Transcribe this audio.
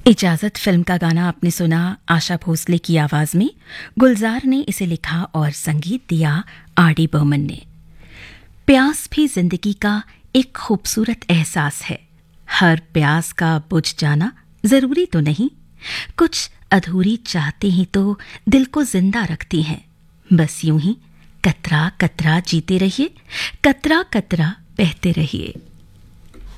इजाजत फिल्म का गाना आपने सुना आशा भोसले की आवाज में। गुलजार ने इसे लिखा और संगीत दिया आर.डी. बर्मन ने। प्यास भी जिंदगी का एक खूबसूरत एहसास है। हर प्यास का बुझ जाना जरूरी तो नहीं, कुछ अधूरी चाहते ही तो दिल को जिंदा रखती हैं। बस यूं ही कतरा कतरा जीते रहिए, कतरा कतरा बहते रहिए।